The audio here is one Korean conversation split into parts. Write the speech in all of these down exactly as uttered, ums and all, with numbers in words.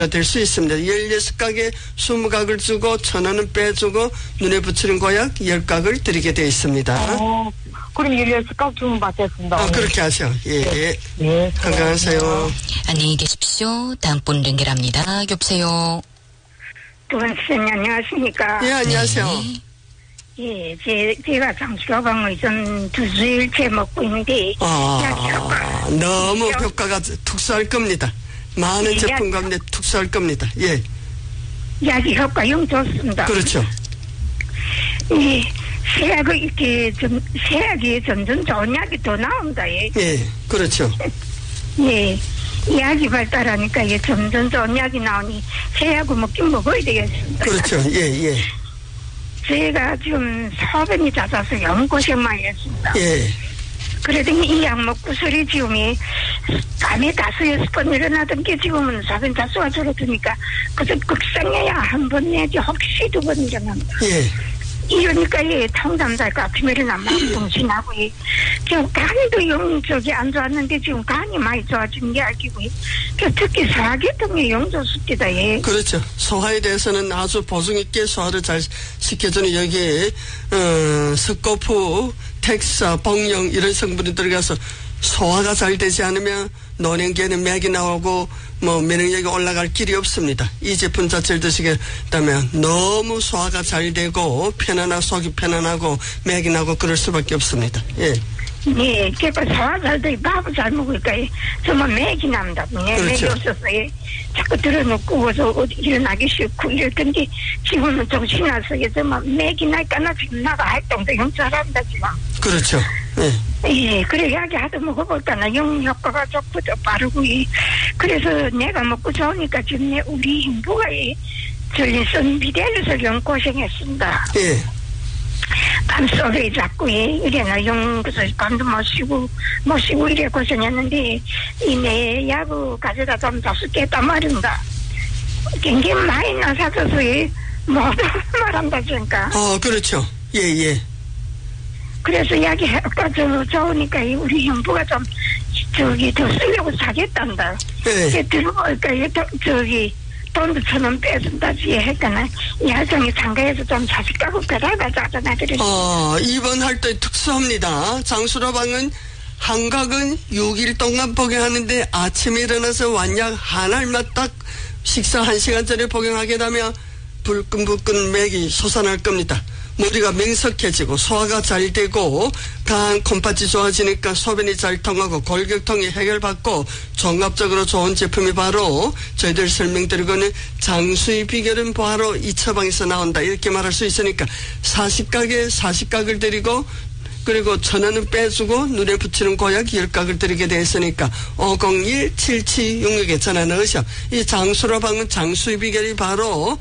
될 수 있습니다. 열여섯 각에 스무 각을 주고 천 원은 빼주고 눈에 붙이는 고약 열 각을 드리게 되어 있습니다. 어, 그럼 열여섯 각 주문 받겠습니다. 아, 그렇게 하세요. 예. 네. 네. 건강하세요. 안녕히 계십시오. 다음 분 연결합니다. 여보세요. 도원쌤 안녕하십니까? 예, 안녕하세요. 네. 예, 제, 제가 장수로방을 좀 두 주일째 먹고 있는데 아, 너무 효과가 특수할 겁니다. 많은 예, 제품 약, 가운데 특수할 겁니다. 예. 약이 효과 영 좋습니다. 그렇죠. 예, 세약이 이렇게 좀, 세약이 점점 좋은 약이 더 나온다, 예. 예, 그렇죠. 예, 약이 발달하니까 이게 점점 좋은 약이 나오니 세약을 먹긴 먹어야 되겠습니다. 그렇죠. 예, 예. 제가 지금 소변이 잦아서 영 고생 많이 했습니다. 예. 그러더니 이 약 먹고 소리 지음이 밤에 다섯 여섯 번 일어나던 게 지금은 소변 다수가 줄어드니까 그저 극성해야 한 번 내지 혹시 두 번 일어납니다. 예. 이러니까 이 통잠잘 아침에 일어나면 정신하고 지금 간도 영 저기 안 좋았는데 지금 간이 많이 좋아진 게 알기고 특히 소화계통이 영 좋습니다. 예. 그렇죠. 소화에 대해서는 아주 보증 있게 소화를 잘 시켜주는 여기에 어, 스코프, 텍사, 복령 이런 성분이 들어가서 소화가 잘 되지 않으면 노년기에는 맥이 나오고 뭐 면역력이 올라갈 길이 없습니다. 이 제품 자체를 드시게 되면 너무 소화가 잘 되고 편안하고 속이 편안하고 맥이 나고 그럴 수밖에 없습니다. 예. 네, 그러니까 소화 잘 돼, 밥을 잘 먹으니까 정말 맥이 납니다. 네, 그렇죠. 맥이 없어서 예. 자꾸 들어놓고 어서 어디 일어나기 싫고 이럴 텐데 지금은 정신이 나서 정말 맥이 나니까 나 지금 나가 활동도 영 잘합니다 지금. 그렇죠. 예. 예, 그래 약이 하도 먹어볼까 나 영 효과가 좋고 더 빠르고 예. 그래서 내가 먹고 좋으니까 지금 내 우리 행부가 예. 저희 선비대에서 영 고생했습니다. 예. 밤속에 자꾸 예, 이래나 영, 그래서 밤도 못 쉬고, 못 쉬고 이래 고생했는데, 이 내 야구 가져다 좀 잡수겠단 말인가. 굉장히 많이 나사줘서 예, 모두 말한다, 그러니까. 어, 그렇죠. 예, 예. 그래서 약이 효과 좀 좋으니까 이 우리 형부가 좀, 저기, 더 쓰려고 사겠단다. 예. 들어보니까 이 저기, 돈도 천 원 빼준다지 했거나 이 할정이 상가에서 좀 자식 가고 배달가자잖아. 그래서 어, 이번 활동이 특수합니다. 장수라방은 한각은 육 일 동안 복용하는데 아침에 일어나서 완약 한 알만 딱 식사 한 시간 전에 복용하게 되면 불끈불끈 맥이 솟아날 겁니다. 머리가 명석해지고 소화가 잘 되고 간 콩팥이 좋아지니까 소변이 잘 통하고 골격통이 해결받고 종합적으로 좋은 제품이 바로 저희들 설명드리고는 장수의 비결은 바로 이 처방에서 나온다 이렇게 말할 수 있으니까 사십 각에 사십 각을 드리고 그리고 천 원은 빼주고 눈에 붙이는 고약 열 각을 드리게 되었으니까 오공일 칠칠육육에 전화 넣으셔. 이 장수로방은 장수의 비결이 바로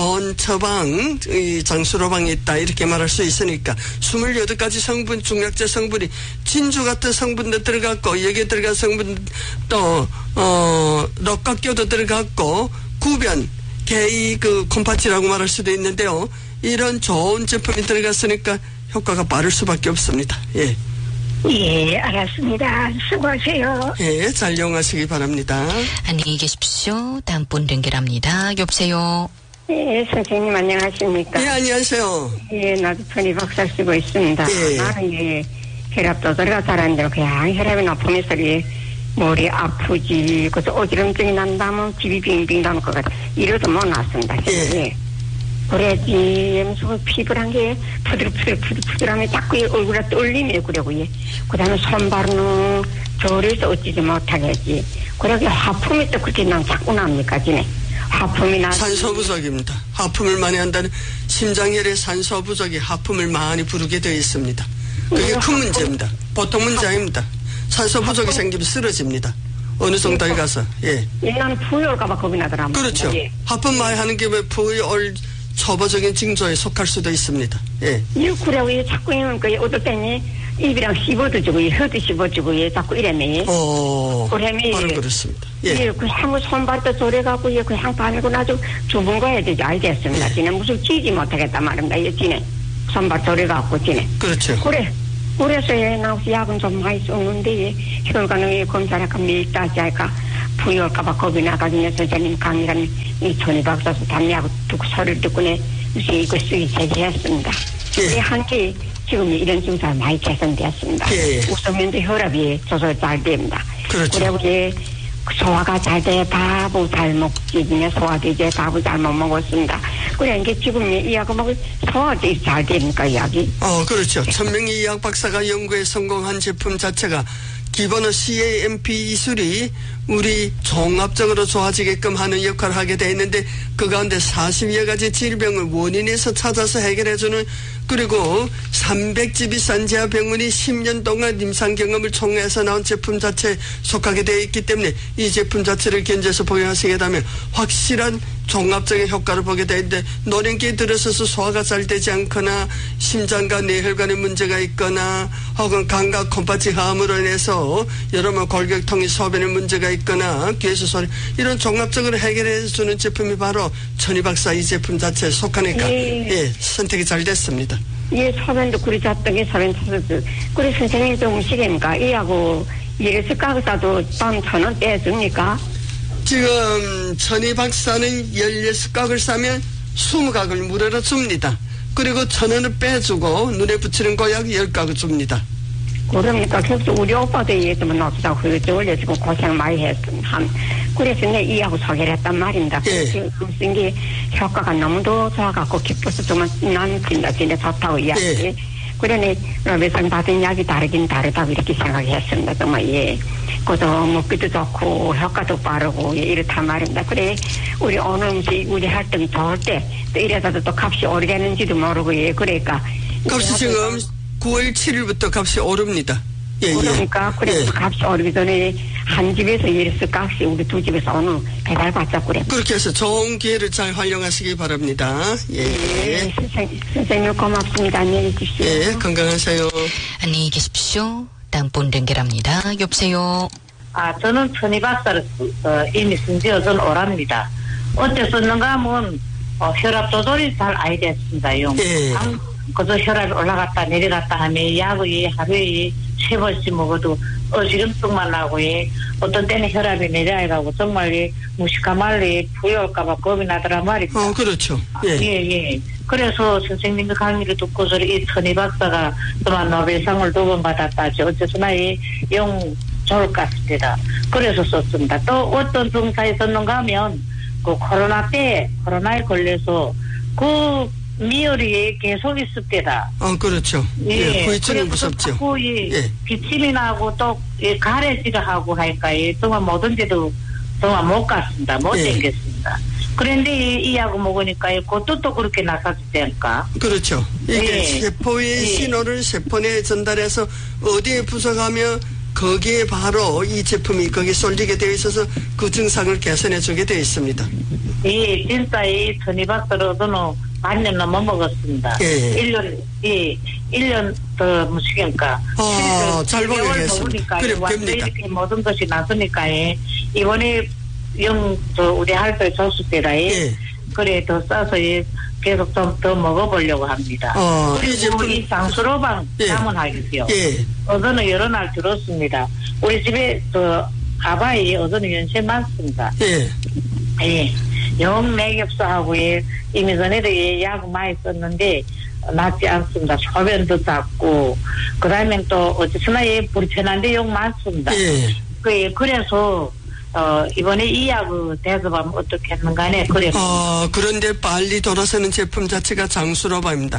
본처방 이 장수로방에 있다 이렇게 말할 수 있으니까 스물여덟 가지 성분 중약제 성분이 진주 같은 성분도 들어갔고 여기에 들어간 성분 또 어, 럭각교도 들어갔고 구변 개이 그 콩팥이라고 말할 수도 있는데요. 이런 좋은 제품이 들어갔으니까 효과가 빠를 수밖에 없습니다. 예. 예, 알았습니다. 수고하세요. 예, 잘 이용하시기 바랍니다. 안녕히 계십시오. 다음 분 연결합니다. 여보세요. 예, 선생님 안녕하십니까? 예, 안녕하세요. 예, 나도 편히 박살 쓰고 있습니다. 예. 나는 예, 혈압도 들어가 잘하는데 그냥 혈압이 높으면서 예, 머리 아프지, 그래서 어지럼증이 난다면 집이 빙빙 나는 것 같아. 이러도 못 났습니다. 예. 예. 그래야지, 무슨 피부란 게 푸들푸들 푸들푸들하면 자꾸 얼굴에 떨리며 그러고, 예. 그 다음에 손발은 저래서 어찌지 못하겠지. 그러게 하품이 또 그렇게 난 자꾸 납니까, 지네. 하품이 나. 산소 부족입니다. 하품을 많이 한다는 심장혈의 산소 부족이 하품을 많이 부르게 되어 있습니다. 그게 예, 큰 문제입니다. 보통 문제 아닙니다. 산소 부족이 생기면 쓰러집니다. 어느 정도에 가서, 예. 예, 나는 부여올까봐 겁이 나더라. 그렇죠. 예. 하품 많이 하는 게 왜 부여올 초보적인 징조에 속할 수도 있습니다. 예. 이 그래고 예, 자꾸 이는 그 어떨 때니 입이랑 씹어도 주고 예, 혀도 씹어주고 예, 자꾸 이래매. 어. 그러면 바로 예, 그렇습니다. 예. 예, 그 향후 손발도 조래가고 예, 그 향 바르고 나서 주문 거야 되지 알겠습니다. 예. 지네 무슨 지지 못하겠다 말인가 예, 지네 손발 조래가고 지네. 그렇죠. 그래. 그래서 예, 나 약은 좀 많이 썼는데 예, 혈관의 검사를 할까 밀다지 할까 부여올까봐 겁이 나가지고 선생님 강의라는 이 전이 박사서 담배하고 듣고 소리를 듣고는 무슨 이거 쓰기 제기했습니다. 예. 한게 지금 이런 증상이 많이 개선되었습니다. 예. 우선면도 혈압이 조절 잘 됩니다. 그렇죠. 그리고 이제 소화가 잘 돼 밥을 잘 먹지 그냥 소화도 이제 밥을 잘 못 먹었습니다. 그래 이게 지금 이 약을 먹으면 소화도 잘 됩니까 이 약이? 어, 그렇죠. 천명희 의학 박사가 연구에 성공한 제품 자체가 기본의 씨에이엠피 기술이 우리 종합적으로 좋아지게끔 하는 역할을 하게 돼 있는데 그 가운데 사십여 가지 질병을 원인에서 찾아서 해결해주는 그리고 삼백 지 비싼 제약병원이 십 년 동안 임상 경험을 총회해서 나온 제품 자체에 속하게 되어 있기 때문에 이 제품 자체를 견제해서 복용하시게 되면 확실한 종합적인 효과를 보게 되는데 노령기에 들어서서 소화가 잘 되지 않거나 심장과 뇌혈관에 문제가 있거나 혹은 간과 콩팥이 함으로 인해서 여러분 골격통이 소변에 문제가 있거나 귀에서 소리 이런 종합적으로 해결해 주는 제품이 바로 천희 박사 이 제품 자체에 속하니까 예. 예, 선택이 잘 됐습니다. 예, 소변도 그리 잤던 게 소변 찾았어. 그래 선생님 좀 음식입니까? 이하고 이래서 깎아도 밤 천 원 떼줍니까? 지금 천희 박사는 열여섯 각을 싸면 스무 각을 무료로 줍니다. 그리고 천 원을 빼주고 눈에 붙이는 거약 열 각을 줍니다. 그러니까 그래서 우리 오빠도 얘기했으면 어쩌다고 그랬죠. 원래 지금 고생 많이 했음. 한 그래서 내 이하고 소개를 했단 말입니다. 예. 지금 무슨 게 효과가 너무도 좋아갖고 기뻐서 정말 난 진짜 진짜 좋다고 이야기. 예. 그러니 외상 받은 약이 다르긴 다르다고 이렇게 생각했습니다. 정말 예. 그것도 먹기도 좋고 효과도 빠르고 예, 이렇단 말입니다. 그래 우리 어느 음식 우리 활동이 좋을 때 또 이래서도 또 값이 오르겠는지도 모르고 예. 그러니까 값이 지금 구월 칠일부터 값이 오릅니다. 예, 그러니까 예. 그래서 예. 값이 오르기 전에 한 집에서 이래서 값이 우리 두 집에서 어느 배달 받자 그래. 그렇게 해서 좋은 기회를 잘 활용하시기 바랍니다. 예. 예, 선생, 선생님 고맙습니다. 안녕히 계십시오. 예, 건강하세요. 안녕히 계십시오. 땅본 연결합니다. 여보세요. 아, 저는 천희 박사를 어, 이미 쓴지어 전 오랍니다. 어째 썼는가 하면 어, 혈압 조절이 잘 안 됐습니다요. 예. 당, 그저 혈압이 올라갔다 내려갔다 하면 약을 하루에 세 번씩 먹어도 어지럼증만 나고 예. 어떤 때는 혈압이 내려가고 정말 무식하말로 부여올까봐 겁이 나더라 말입니다. 어, 그렇죠. 예. 예, 예. 그래서 선생님의 강의를 듣고서 이 천희 박사가 또한 노벨상을 두 번 받았다지 어째서나 영 좋을 것 같습니다. 그래서 썼습니다. 또 어떤 증상이 썼는가 하면 그 코로나 때 코로나에 걸려서 그 미열이 계속 있을 때다. 어, 그렇죠. 예, 예. 후유증은 무섭죠. 자꾸 이 예. 기침이 나고 또 이 가래지를 하고 하니까 이 정말 뭐든지도 정말 못 갔습니다. 못 예. 땡겼습니다. 그런데 이, 이 약을 먹으니까 그것도 또 그렇게 나서지않을까? 그렇죠. 이게 예. 세포의 예. 신호를 세포내에 전달해서 어디에 부서가며 거기에 바로 이 제품이 거기에 쏠리게 되어 있어서 그 증상을 개선해 주게 되어 있습니다. 예, 진짜 이 천희 박사로 저는 반년 넘어 먹었습니다. 예. 일 년, 예, 일 년 더 무시니까. 아, 잘 먹으니까 먹겠습니다. 그래, 완전 됩니다. 이렇게 모든 것이 나서니까 예. 이번에 영, 저, 우리 할때 줬을 때라 예. 예. 그래, 더 싸서 예, 계속 좀 더 먹어보려고 합니다. 어, 이 그리고 제품- 이 장수로방 예. 자문하겠어요. 예. 어제는 여러 날 들었습니다. 우리 집에 저 아바이 어제는 연세 많습니다. 예. 예. 영 맥엽수하고 예, 이미 전에도 예, 약 많이 썼는데 낫지 않습니다. 소변도 작고 그다음에 또 어쨌거나 예, 불편한데 영 많습니다. 예. 그 예, 그래서 어 이번에 이 약을 대접하면 어떻게 했는가네 그래. 어, 그런데 빨리 돌아서는 제품 자체가 장수로바입니다.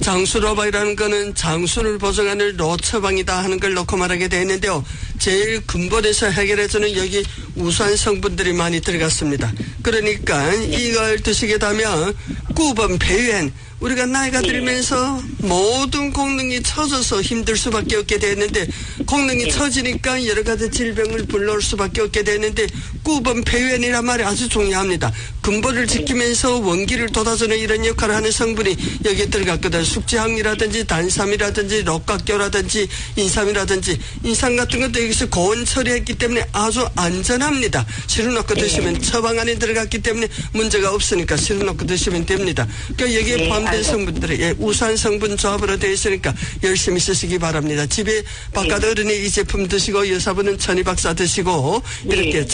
장수로바이라는 거는 장수를 보정하는 로처방이다 하는 걸 놓고 말하게 되는데요. 제일 근본에서 해결해주는 여기 우수한 성분들이 많이 들어갔습니다. 그러니까 이걸 드시게 되면 구번 배변 우리가 나이가 들면서 모든功능이 처져서 힘들 수밖에 없게 되는데功능이 처지니까 여러 가지 질병을 불러올 수밖에 없게 되는데 구번 배변이란 말이 아주 중요합니다. 근본을 지키면서 원기를 돋아주는 이런 역할을 하는 성분이 여기에 들어갔거든. 숙지항이라든지 단삼이라든지 록각교라든지 인삼이라든지 인삼 같은 것도 여기서 고온 처리했기 때문에 아주 안전합니다. 실어놓고 드시면 처방 안에 들어갔기 때문에 문제가 없으니까 실어놓고 드시면 됩니다. 그러니까 여기에 포함된 성분들이 예, 우수한 성분 조합으로 되어 있으니까 열심히 쓰시기 바랍니다. 집에 바깥 어른이 이 제품 드시고 여사분은 천희 박사 드시고 이렇게 장수로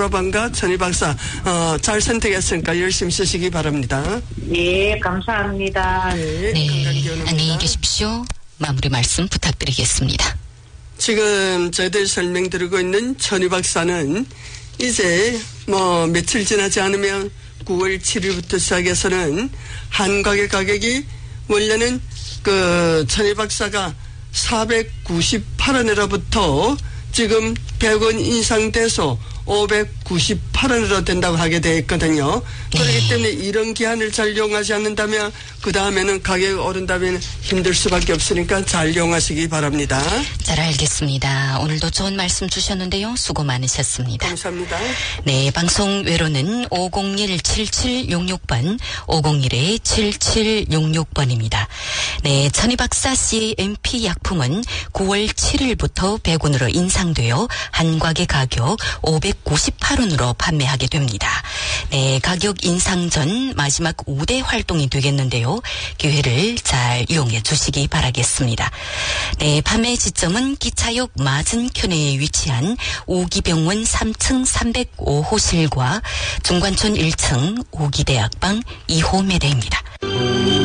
장수라방과 천희 박사 어, 잘 선택했으니까 열심히 쓰시기 바랍니다. 예, 감사합니다. 네, 네, 건강기원입니다. 안녕히 계십시오. 마무리 말씀 부탁드리겠습니다. 지금 저희들 설명드리고 있는 천희 박사는 이제 뭐 며칠 지나지 않으면 구월 칠일부터 시작해서는 한가게 가격이 원래는 그 천희 박사가 사백구십팔 원으로부터 지금 백 원 인상돼서 오백구십팔 원으로 된다고 하게 되어 있거든요. 그렇기 때문에 이런 기한을 잘 이용하지 않는다면 그 다음에는 가격이 오른다면 힘들 수밖에 없으니까 잘 이용하시기 바랍니다. 잘 알겠습니다. 오늘도 좋은 말씀 주셨는데요. 수고 많으셨습니다. 감사합니다. 네, 방송 외로는 오공일 칠칠육육 번, 오공일 칠칠육육 번입니다. 네, 천희 박사 씨엠피 약품은 구월 칠일부터 백 원으로 인상되어 한 곽의 가격 오백구십팔 원으로 판매하게 됩니다. 네, 가격 인상 전 마지막 우대 활동이 되겠는데요. 기회를 잘 이용해 주시기 바라겠습니다. 네, 판매 지점은 기차역 맞은편에 위치한 오기병원 삼 층 삼백오 호실과 중관촌 일 층 오기대학방 이 호 매대입니다.